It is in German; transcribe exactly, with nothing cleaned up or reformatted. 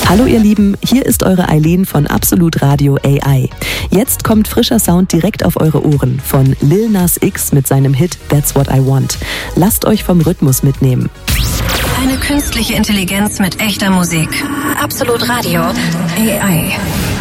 Hallo ihr Lieben, hier ist eure Eileen von Absolut Radio A I. Jetzt kommt frischer Sound direkt auf eure Ohren von Lil Nas X mit seinem Hit That's What I Want. Lasst euch vom Rhythmus mitnehmen. Eine künstliche Intelligenz mit echter Musik. Absolut Radio A I.